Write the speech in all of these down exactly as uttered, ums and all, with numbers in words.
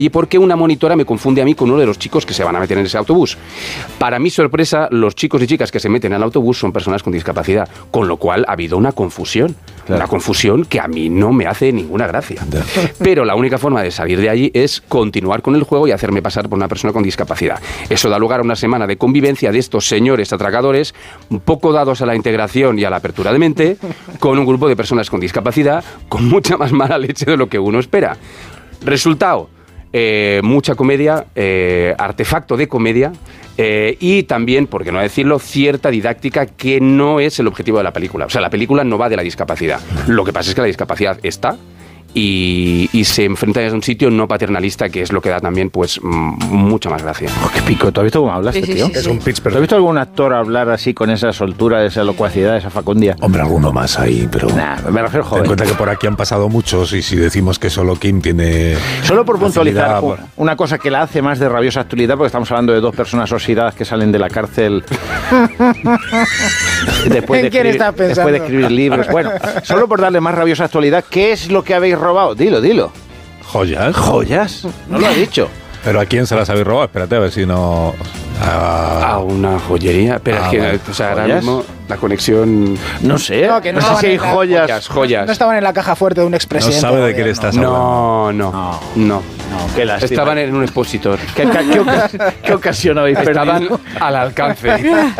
y por qué una monitora me confunde a mí con uno de los chicos que se van a meter en ese autobús. Para mi sorpresa, los chicos y chicas que se meten al autobús son personas con discapacidad, con lo cual ha habido una confusión. Claro. Una confusión que a mí no me hace ninguna gracia. Pero la única forma de salir de allí es continuar con el juego y hacerme pasar por una persona con discapacidad. Eso da lugar a una semana de convivencia de estos señores atracadores, un poco dados a la integración y a la apertura de mente, con un grupo de personas con discapacidad, con mucha más mala leche de lo que uno espera. Resultado, eh, mucha comedia, eh, artefacto de comedia, eh, y también, por qué no decirlo, cierta didáctica que no es el objetivo de la película. O sea, la película no va de la discapacidad. Lo que pasa es que la discapacidad está y, y se enfrenta a un sitio no paternalista, que es lo que da también pues m- mucha más gracia. Oh, qué pico. ¿Tú has visto cómo hablaste, Sí, sí, tío? sí, Es sí. un pitch ¿Tú has perfecto. visto algún actor hablar así con esa soltura, esa locuacidad, esa facundia? Hombre, alguno más ahí, pero... Nah, me refiero Ten joven. en cuenta que por aquí han pasado muchos y si decimos que solo Kim tiene... Solo por puntualizar facilidad, u- una cosa que la hace más de rabiosa actualidad, porque estamos hablando de dos personas oxidadas que salen de la cárcel después, de ¿En quién escribir, estás pensando? después de escribir libros. Bueno, solo por darle más rabiosa actualidad, ¿qué es lo que habéis robado? Dilo, dilo. Joyas. Joyas, no lo ha dicho. ¿Pero a quién se las habéis robado? Espérate a ver si no... A Ah, una joyería. Pero Ah, es que, vale. o sea, ahora ¿Joyas? mismo la conexión... No sé, No, que no no sé estaban si hay en la- joyas. Joyas, joyas. No estaban en la caja fuerte de un no expresidente. sabe de del qué le gobierno. estás hablando. No, no, No. no. No, qué lástima. Estaban en un expositor. ¿Qué, qué, qué oca- qué ocasión habéis Estaban perdido? al alcance.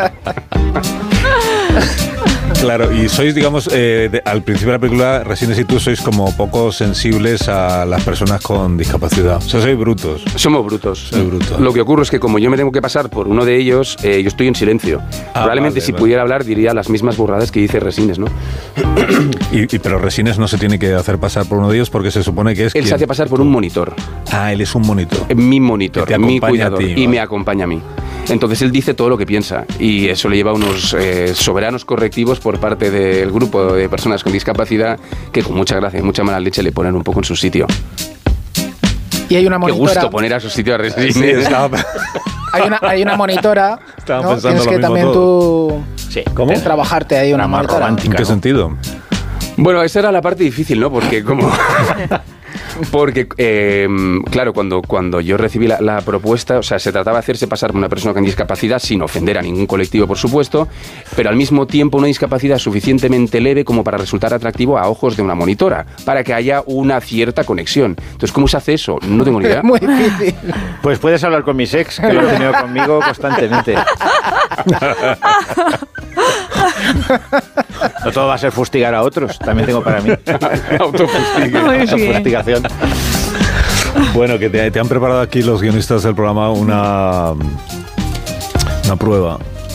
Claro, y sois, digamos, eh, de- al principio de la película, Resines y tú sois como poco sensibles a las personas con discapacidad. O sea, sois brutos. Somos brutos. Soy bruto. Lo que ocurre es que como yo me tengo que pasar por uno de ellos, eh, yo estoy en silencio. Ah, Probablemente vale, si vale. pudiera hablar diría las mismas burradas que dice Resines, ¿no? Y, y- pero Resines no se tiene que hacer pasar por uno de ellos porque se supone que es Él se quien- hace pasar por un monitor. Ah, él es un monitor. Eh, Mi monitor, Que te mi acompaña a cuidador. ti, y vale. me acompaña a mí. Entonces él dice todo lo que piensa y eso le lleva a unos eh, soberanos correctivos por parte del grupo de personas con discapacidad que con mucha gracia y mucha mala leche le ponen un poco en su sitio. Y hay una Qué monitora. gusto poner a su sitio a Resines. Sí, estaba... Hay una, hay una monitora. Estaba ¿no? pensando Tienes lo que mismo también todo. tú Sí, ¿cómo? trabajarte ahí una Una más monitora. romántica. ¿En qué ¿no? sentido? Bueno, esa era la parte difícil, ¿no? Porque como... Porque, eh, claro, cuando, cuando yo recibí la, la propuesta, o sea, se trataba de hacerse pasar por una persona con discapacidad sin ofender a ningún colectivo, por supuesto, pero al mismo tiempo una discapacidad suficientemente leve como para resultar atractivo a ojos de una monitora, para que haya una cierta conexión. Entonces, ¿cómo se hace eso? No tengo ni idea. Es muy difícil. Pues puedes hablar con mis ex, que lo han tenido conmigo constantemente. No todo va a ser fustigar a otros, también tengo para mí. Autofustigue. Muy bien. Autofustigación. Bueno, que te, te han preparado aquí los guionistas del programa una, una prueba.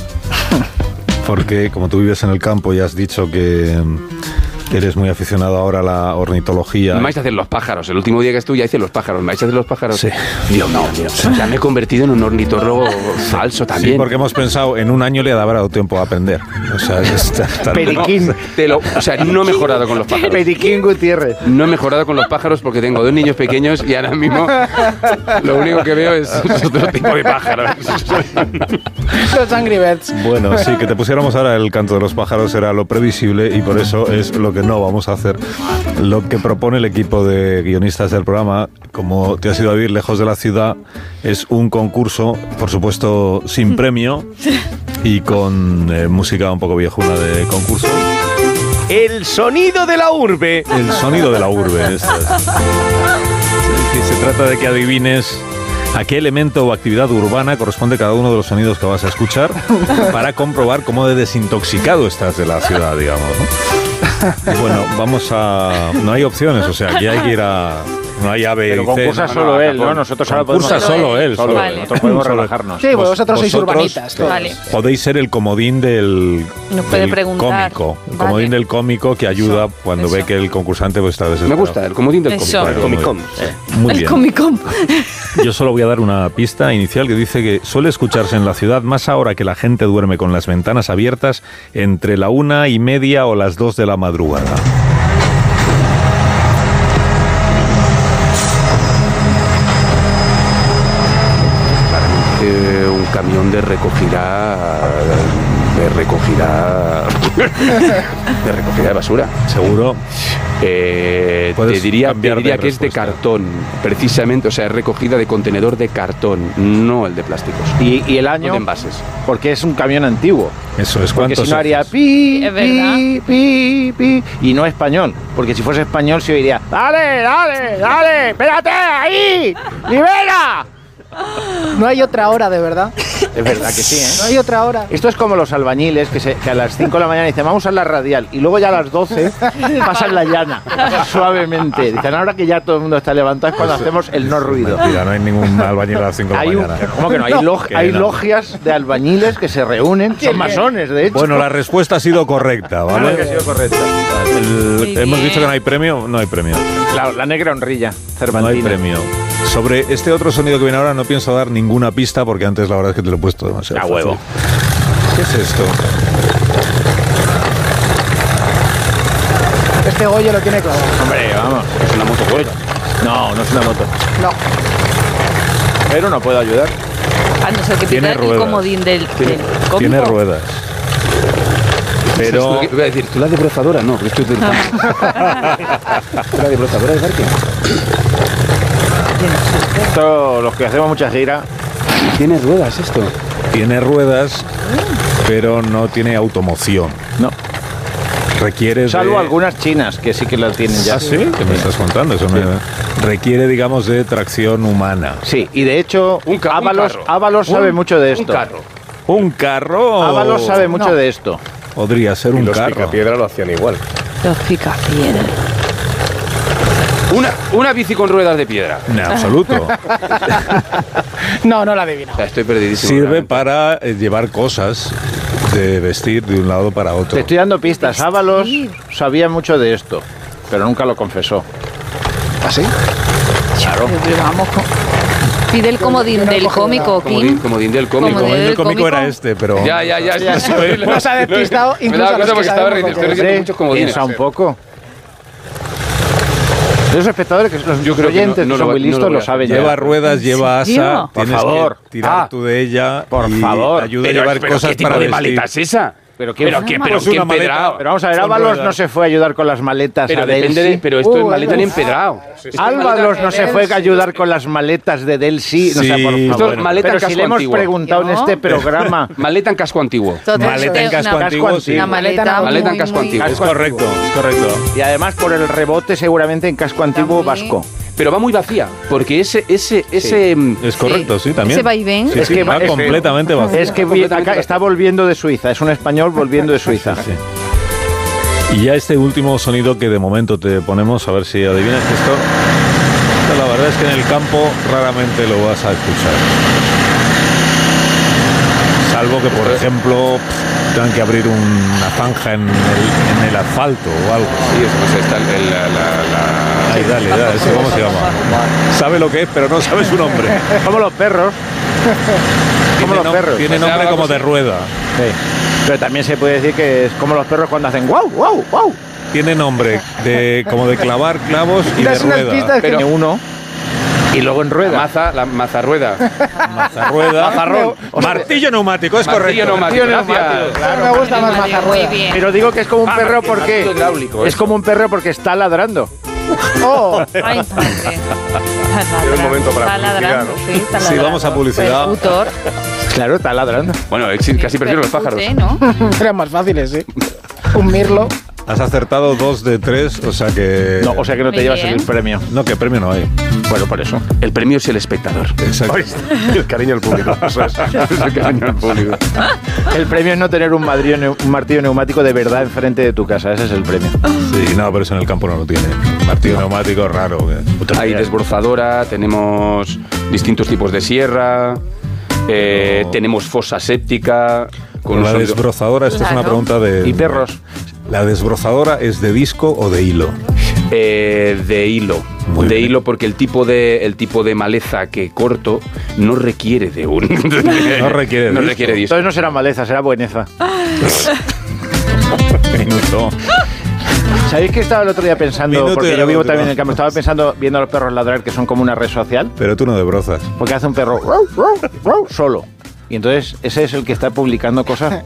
Porque como tú vives en el campo y has dicho que eres muy aficionado ahora a la ornitología. Me vais a hacer los pájaros. El último día que estuve ya hice los pájaros. ¿Me vais a hacer los pájaros? Sí. Dios mío, mío. Ya me he convertido en un ornitólogo falso también. Sí, porque hemos pensado, en un año le habrá dado tiempo a aprender. O sea, está, está- Periquín. Te lo, o sea, no he mejorado con los pájaros. Periquín Gutiérrez. No he mejorado con los pájaros porque tengo dos niños pequeños y ahora mismo lo único que veo es otro tipo de pájaros. Los Angry Birds. Bueno, sí, que te pusiéramos ahora el canto de los pájaros era lo previsible y por eso es lo que no vamos a hacer. Lo que propone el equipo de guionistas del programa, como te has ido a vivir lejos de la ciudad, es un concurso, por supuesto, sin premio y con eh, música un poco viejuna de concurso. El sonido de la urbe. El sonido de la urbe. Esto es. Sí, se trata de que adivines a qué elemento o actividad urbana corresponde cada uno de los sonidos que vas a escuchar para comprobar cómo de desintoxicado estás de la ciudad, digamos, ¿no? Y bueno, vamos a... No hay opciones, o sea, aquí hay que ir a... No hay A, B Pero y C. concursa no, solo no, él, ¿no? Concursa Nosotros ahora Concursa podemos... solo él. Solo Vale. él. Nosotros podemos Solo- relajarnos. Sí, pues vosotros sois vosotros urbanitas. todos. Vale. Podéis ser el comodín del, Nos puede del preguntar. cómico. El Vale. comodín del cómico que ayuda Eso, cuando eso. ve que el concursante pues, está Me desesperado. gusta el comodín del Eso. cómico. Muy bien. Muy El bien. Comicom. Yo solo voy a dar una pista inicial que dice que suele escucharse en la ciudad más ahora que la gente duerme con las ventanas abiertas entre la una y media o las dos de la madrugada. Eh, un camión de recogida de recogida de recogida de basura. Seguro. Eh, te Puedes diría, te cambiar de diría que es de respuesta. cartón, precisamente, o sea, es recogida de contenedor de cartón, no el de plásticos. ¿Y, y el No año? de envases. Porque es un camión antiguo. Eso es. Porque ¿Cuántos si no haría ejes? pi, Es verdad. pi, pi, pi. Y no español. Porque si fuese español se oiría, ¡dale, dale, dale! ¡Espérate ahí! ¡Libera! No hay otra hora, de verdad. Es verdad que sí, No ¿eh? hay otra hora. Esto es como los albañiles que, se, que a las cinco de la mañana dicen, vamos a la radial. Y luego ya a las doce pasan la llana, suavemente. Dicen, ahora que ya todo el mundo está levantado es cuando hacemos el no ruido. Mentira, no hay ningún albañil a las cinco de Hay la un- mañana. ¿Cómo que no? Hay, No. log- Que hay no. logias de albañiles que se reúnen. Son masones, de hecho. Bueno, la respuesta ha sido correcta, Claro ¿vale? que ha sido correcta. El- Muy hemos bien. dicho que no hay premio, no hay premio. Claro, la negra honrilla, No hay Cervantina. premio. Sobre este otro sonido que viene ahora no pienso dar ninguna pista porque antes la verdad es que te lo he puesto demasiado A fácil. huevo. ¿Qué es esto? Este Goyo lo tiene clavado. Hombre, vamos. Es una moto huelga. No, no es una moto. No. Pero no puedo ayudar. A no ser que Tiene pida el ruedas. comodín del, del cómico. Tiene ruedas. Pero Iba a decir, ¿tú la debrozadora? No, que esto es del campo. ¿Tú la debrozadora de parque? Esto, los que hacemos mucha gira, Tiene ruedas esto. tiene ruedas, pero no tiene automoción. no. Requiere Salvo de... algunas chinas que sí que la tienen ya. ¿Ah, sí? ¿Qué me estás contando? Eso me... Requiere, digamos, de tracción humana. Sí, y de hecho, Un ca- un Ábalos, carro. Ábalos sabe Un- mucho de Un esto. carro. ¿Un carro? Ábalos sabe mucho No. de esto. Podría ser Y un los carro. picapiedra lo hacían igual. Los picapiedras. Una, una bici con ruedas de piedra. En absoluto. No, no la adivino. O sea, estoy perdidísimo. Sirve realmente. para eh, llevar cosas de vestir de un lado para otro. Te estoy dando pistas. Ábalos sabía mucho de esto, pero nunca lo confesó. ¿Así? Claro. Pero vamos con... Pide el comodín yo no del cojo cómico, Como, Kim. di- como din del cómico. Como El del del cómico cómico. era este, pero... Ya, ya, ya. Ya. eso es. Nos ha despistado Me incluso daba a los cuenta que porque estaba sabemos riendo. lo Estoy que es. riendo muchos comodines. Piensa un poco. Los espectadores, que los Yo creo que oyentes no- no que lo son voy- muy no lo listos, voy lo a saben Lleva ya. ruedas, lleva serio? asa. Por tienes favor. que tirar Ah. tú de ella. Por y favor. Ayuda Pero, a llevar pero cosas ¿qué tipo para de vestir. maleta es esa? Pero qué- pero qué, pero Pues qué una maleta. empedrado. Pero vamos a ver, Son Ábalos ruedas. no se fue a ayudar con las maletas Pero a depende Delsi. de, pero esto Uh, es maleta en es empedrado. Ábalos no se fue a ayudar con las maletas de Delsi. No sé, por Sí, favor. esto es maleta Pero en si casco le hemos antiguo. preguntado en ¿No? este programa. Maleta en casco antiguo. Totalmente Maleta en casco una- antiguo, sí. Una maleta, Maleta en muy, casco muy- antiguo. Es correcto, es correcto. Y además por el rebote seguramente en casco antiguo También. vasco. Pero va muy vacía, porque ese, ese, ese. mm, Es correcto, sí, también. Ese vaivén. Sí, Es sí, que va es que- completamente vacío. Es que vi- Completamente acá vacío. está volviendo de Suiza. Es un español volviendo de Suiza. Sí. Y ya este último sonido que de momento te ponemos, a ver si adivinas que esto, esto la verdad es que en el campo raramente lo vas a escuchar. Salvo que, por ejemplo, tengan que abrir una zanja en el, en el asfalto o algo. Sí, eso no sé, está el- el- la, la- la- Ahí, dale, dale, ese, ¿cómo se llama? Sabe lo que es, pero no sabe su nombre. Como los perros. Como Tiene los nom- perros. Tiene O sea, nombre algo como de así. rueda. Sí. Pero también se puede decir que es como los perros cuando hacen wow, wow, wow. Tiene nombre de como de clavar clavos y de Das unas rueda. pistas que Tiene uno y luego en la rueda. maza, la mazarrueda. Mazarrueda. Mazarrón. Martillo neumático, es Martillo correcto. neumático, Martillo gracias. neumático, Claro, me gusta más Muy mazarrueda. bien. Pero digo que es como un Ah, perro martillo porque hidráulico, es eso. como un perro porque está ladrando. Oh, Ay, madre. Era un momento para Está publicidad, ladrando, ¿no? sí, está Sí, ladrando. vamos a publicidad. Percutor. Claro, está ladrando. Bueno, ex- casi prefiero los pájaros. Percute, ¿no? eran más fáciles, sí. Un mirlo. Has acertado dos de tres, o sea que... No, o sea que no te Muy llevas bien. el premio. No, que premio no hay. Bueno, por eso. El premio es el espectador. Exacto. El cariño al público. Eso es. Es el cariño al público. El premio es no tener un, madrillo neu- un martillo neumático de verdad enfrente de tu casa. Ese es el premio. Sí, no, pero eso en el campo no lo tiene. Martillo neumático raro. que- Hay desbrozadora, tenemos distintos tipos de sierra, eh, Pero- tenemos fosa séptica. Con Con un la sonido- desbrozadora, esta es Claro. una pregunta de... Y perros. ¿La desbrozadora es de disco o de hilo? Eh, de hilo. Muy de bien. hilo porque el tipo de el tipo de maleza que corto no requiere de un No requiere de no disco. requiere de disco. Entonces no será maleza, será bueneza. Minuto. ¿Sabéis que estaba el otro día pensando? Minuto y Porque yo algo vivo te también va. en el campo. Estaba pensando, viendo a los perros ladrar, que son como una red social. Pero tú no desbrozas. Porque hace un perro "Ruau, ruau, ruau", solo. Y entonces ese es el que está publicando cosas